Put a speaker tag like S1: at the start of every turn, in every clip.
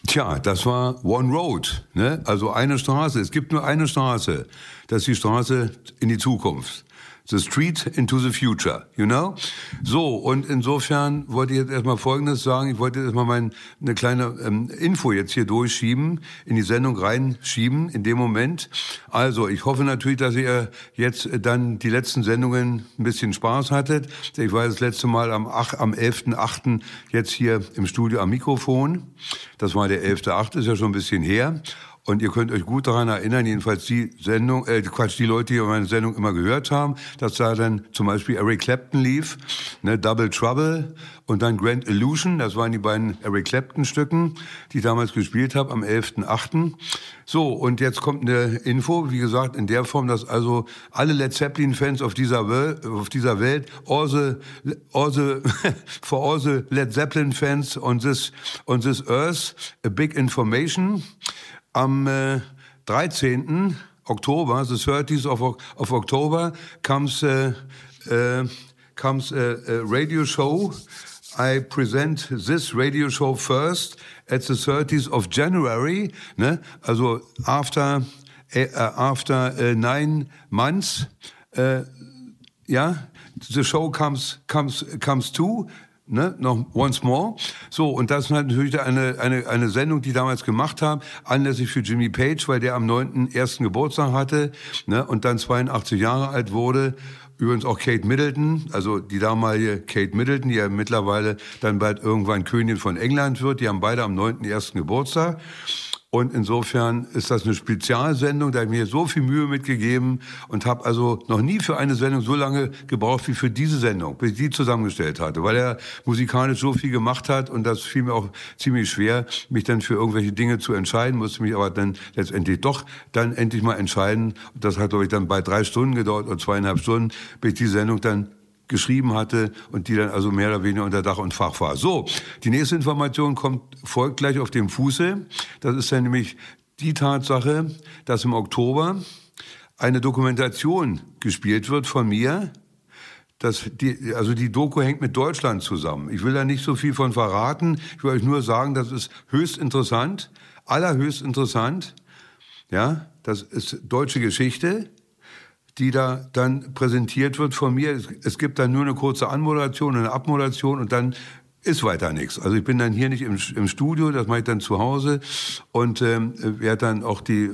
S1: Tja, das war One Road, ne? Also eine Straße. Es gibt nur eine Straße. Das ist die Straße in die Zukunft. The street into the future, you know? So, und insofern wollte ich jetzt erstmal Folgendes sagen. Ich wollte erstmal eine kleine Info jetzt hier durchschieben, in die Sendung reinschieben, in dem Moment. Also, ich hoffe natürlich, dass ihr jetzt dann die letzten Sendungen ein bisschen Spaß hattet. Ich war das letzte Mal am 11.8. jetzt hier im Studio am Mikrofon. Das war der 11.8., ist ja schon ein bisschen her. Und ihr könnt euch gut daran erinnern, jedenfalls die Leute, die meine Sendung immer gehört haben, dass da dann zum Beispiel Eric Clapton lief, ne, Double Trouble und dann Grand Illusion, das waren die beiden Eric Clapton-Stücken, die ich damals gespielt habe am 11.8. So, und jetzt kommt eine Info, wie gesagt, in der Form, dass also alle Led Zeppelin-Fans auf dieser Welt, for all the Led Zeppelin-Fans on this earth, a big information. Am 13. October, the 30th of October, comes a radio show. I present this radio show first at the 30th of January, ne? Also after 9 months, the show comes to. Ne, noch once more. So, und das ist natürlich eine Sendung, die ich damals gemacht habe, anlässlich für Jimmy Page, weil der am 9.1. Geburtstag hatte, ne, und dann 82 Jahre alt wurde. Übrigens auch Kate Middleton, also die damalige Kate Middleton, die ja mittlerweile dann bald irgendwann Königin von England wird. Die haben beide am 9.1. Geburtstag. Und insofern ist das eine Spezialsendung, da habe ich mir so viel Mühe mitgegeben und habe also noch nie für eine Sendung so lange gebraucht wie für diese Sendung, bis ich die zusammengestellt hatte, weil er musikalisch so viel gemacht hat und das fiel mir auch ziemlich schwer, mich dann für irgendwelche Dinge zu entscheiden, musste mich aber dann letztendlich doch dann endlich mal entscheiden. Das hat, glaube ich, dann bei 3 Stunden gedauert oder 2,5 Stunden, bis ich die Sendung dann geschrieben hatte und die dann also mehr oder weniger unter Dach und Fach war. So, die nächste Information folgt gleich auf dem Fuße. Das ist dann nämlich die Tatsache, dass im eine Dokumentation gespielt wird von mir. Die Doku hängt mit Deutschland zusammen. Ich will da nicht so viel von verraten. Ich will euch nur sagen, das ist höchst interessant, allerhöchst interessant. Ja, das ist deutsche Geschichte, die da dann präsentiert wird von mir. Es gibt dann nur eine kurze Anmoderation, eine Abmoderation und dann ist weiter nichts. Also ich bin dann hier nicht im Studio, das mache ich dann zu Hause und werde dann auch die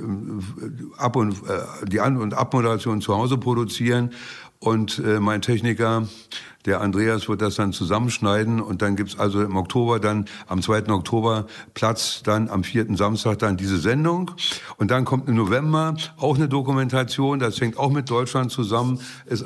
S1: An- und Abmoderation zu Hause produzieren und mein Techniker, der Andreas, wird das dann zusammenschneiden und dann gibt's also im Oktober dann, am 2. Oktober Platz, dann am 4. Samstag dann diese Sendung und dann kommt im November auch eine Dokumentation, das hängt auch mit Deutschland zusammen, ist